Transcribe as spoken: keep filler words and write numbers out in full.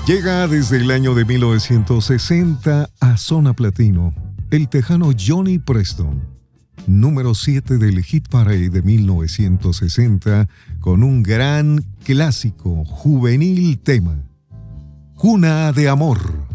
Llega desde el año de mil novecientos sesenta a Zona Platino el tejano Johnny Preston, número siete del Hit Parade de mil novecientos sesenta, con un gran clásico juvenil tema, Cuna de Amor.